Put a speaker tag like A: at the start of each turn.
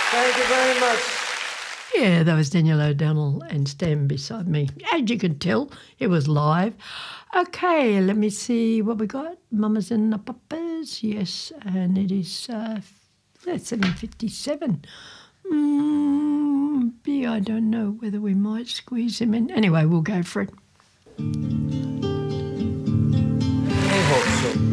A: Thank you very much.
B: Yeah, that was Daniel O'Donnell and Stand Beside Me. As you could tell, it was live. Okay, let me see what we got. Mamas and the Papas, yes, and it is 7:57. Yeah, I don't know whether we might squeeze him in. Anyway, we'll go for it.
A: I hope so.